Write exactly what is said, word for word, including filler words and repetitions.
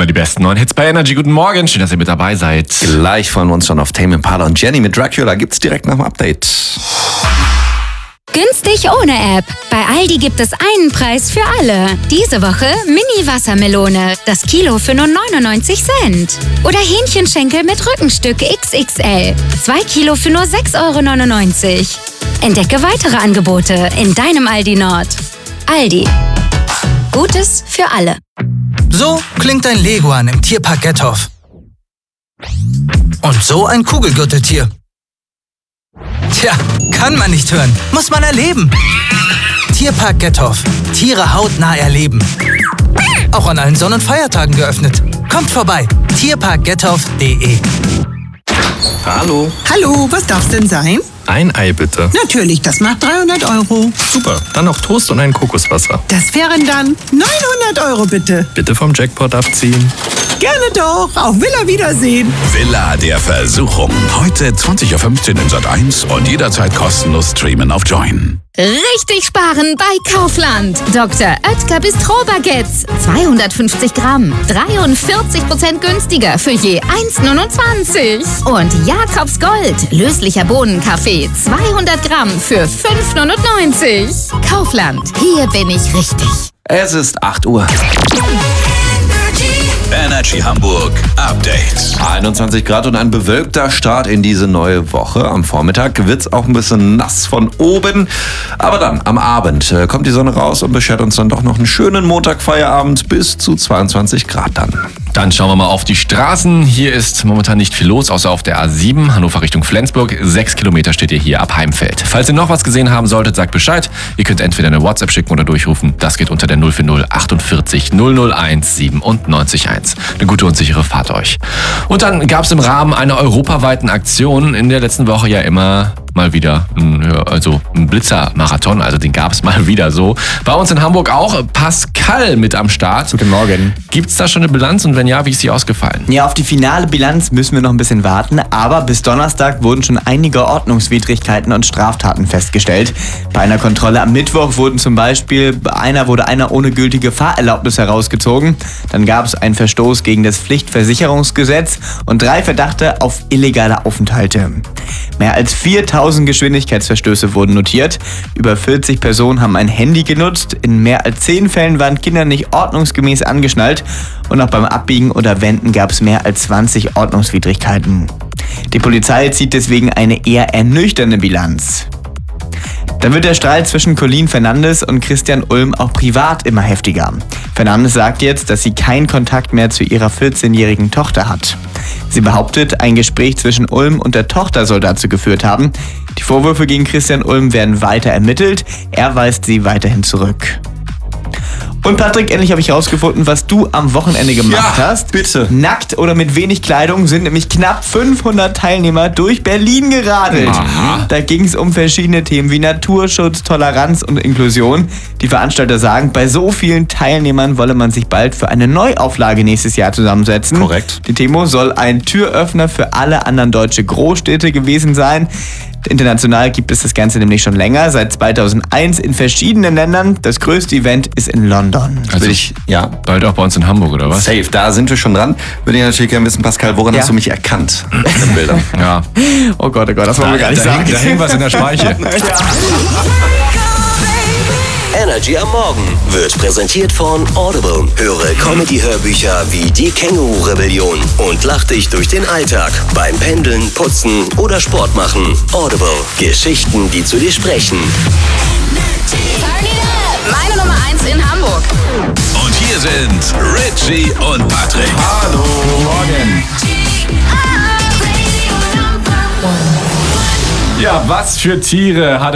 Immer die besten neuen Hits bei Energy. Guten Morgen, schön, dass ihr mit dabei seid. Gleich freuen wir uns schon auf Tame Impala und Jenny mit Dracula. Gibt's direkt nach dem Update. Günstig ohne App. Bei Aldi gibt es einen Preis für alle. Diese Woche Mini-Wassermelone. Das Kilo für nur neunundneunzig Cent. Oder Hähnchenschenkel mit Rückenstück X X L. Zwei Kilo für nur sechs Euro neunundneunzig. Entdecke weitere Angebote in deinem Aldi Nord. Aldi. Gutes für alle. So klingt ein Leguan im Tierpark Gethoff. Und so ein Kugelgürteltier. Tja, kann man nicht hören, muss man erleben. Tierpark Gethoff. Tiere hautnah erleben. Auch an allen Sonn- und Feiertagen geöffnet. Kommt vorbei, tierpark gethoff punkt de. Hallo. Hallo, was darf's denn sein? Ein Ei bitte. Natürlich, das macht dreihundert Euro. Super, dann noch Toast und ein Kokoswasser. Das wären dann neunhundert Euro bitte. Bitte vom Jackpot abziehen. Gerne doch, auf Villa Wiedersehen. Villa der Versuchung. Heute zwanzig Uhr fünfzehn in Sat eins und jederzeit kostenlos streamen auf Join. Richtig sparen bei Kaufland. Doktor Oetker Bistro-Baguettes. zweihundertfünfzig Gramm. dreiundvierzig Prozent günstiger für je eins Euro neunundzwanzig. Und Jakobs Gold. Löslicher Bohnenkaffee. zweihundert Gramm für fünf Euro neunundneunzig. Kaufland. Hier bin ich richtig. Es ist acht Uhr. Energy Hamburg Update. einundzwanzig Grad und ein bewölkter Start in diese neue Woche. Am Vormittag wird's auch ein bisschen nass von oben. Aber dann, am Abend, äh, kommt die Sonne raus und beschert uns dann doch noch einen schönen Montagfeierabend bis zu zweiundzwanzig Grad dann. Dann schauen wir mal auf die Straßen. Hier ist momentan nicht viel los, außer auf der A sieben, Hannover Richtung Flensburg. Sechs Kilometer steht ihr hier ab Heimfeld. Falls ihr noch was gesehen haben solltet, sagt Bescheid. Ihr könnt entweder eine WhatsApp schicken oder durchrufen. Das geht unter der null vier null achtundvierzig null null eins siebenundneunzig eins. Eine gute und sichere Fahrt euch. Und dann gab es im Rahmen einer europaweiten Aktion in der letzten Woche ja immer mal wieder ein, also ein Blitzermarathon, also den gab es mal wieder so. Bei uns in Hamburg auch Pascal mit am Start. Guten Morgen. Gibt's da schon eine Bilanz und wenn ja, wie ist sie ausgefallen? Ja, auf die finale Bilanz müssen wir noch ein bisschen warten, aber bis Donnerstag wurden schon einige Ordnungswidrigkeiten und Straftaten festgestellt. Bei einer Kontrolle am Mittwoch wurden zum Beispiel, einer wurde einer ohne gültige Fahrerlaubnis herausgezogen, dann gab es einen Verstoß gegen das Pflichtversicherungsgesetz und drei Verdachte auf illegale Aufenthalte. Mehr als viertausend Geschwindigkeitsverstöße wurden notiert. Über vierzig Personen haben ein Handy genutzt. In mehr als zehn Fällen waren Kinder nicht ordnungsgemäß angeschnallt. Und auch beim Abbiegen oder Wenden gab es mehr als zwanzig Ordnungswidrigkeiten. Die Polizei zieht deswegen eine eher ernüchternde Bilanz. Dann wird der Streit zwischen Colleen Fernandes und Christian Ulm auch privat immer heftiger. Fernandes sagt jetzt, dass sie keinen Kontakt mehr zu ihrer vierzehnjährigen Tochter hat. Sie behauptet, ein Gespräch zwischen Ulm und der Tochter soll dazu geführt haben. Die Vorwürfe gegen Christian Ulm werden weiter ermittelt. Er weist sie weiterhin zurück. Und Patrick, endlich habe ich herausgefunden, was du am Wochenende gemacht Ja, hast. bitte. Nackt oder mit wenig Kleidung sind nämlich knapp fünfhundert Teilnehmer durch Berlin geradelt. Aha. Da ging es um verschiedene Themen wie Naturschutz, Toleranz und Inklusion. Die Veranstalter sagen, bei so vielen Teilnehmern wolle man sich bald für eine Neuauflage nächstes Jahr zusammensetzen. Korrekt. Die Demo soll ein Türöffner für alle anderen deutsche Großstädte gewesen sein. International gibt es das Ganze nämlich schon länger, seit zweitausendeins in verschiedenen Ländern. Das größte Event ist in London. Also ich, ja, bald auch bei uns in Hamburg, oder was? safe, da sind wir schon dran. Würde ich natürlich gerne wissen, Pascal, woran Ja. hast du mich erkannt in den Bildern? Ja. Oh Gott, oh Gott, das wollen wir gar nicht da, sagen. hängt- da hängt was in der Speiche. Energy am Morgen wird präsentiert von Audible. Höre Comedy-Hörbücher wie Die Känguru-Rebellion und lach dich durch den Alltag beim Pendeln, Putzen oder Sport machen. Audible. Geschichten, die zu dir sprechen. Meine Nummer eins in Hamburg. Und hier sind Richie und Patrick. Hallo. Morgen. Ja, was für Tiere hat